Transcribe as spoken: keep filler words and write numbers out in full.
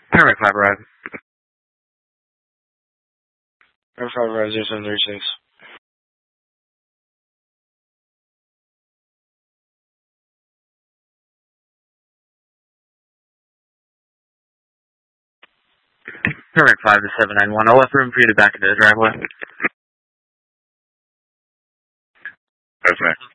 Alright, five ride. Alright, five ride, zero seven three six. Alright, five to seven nine one. I'll left room for you to back into the driveway. That's me.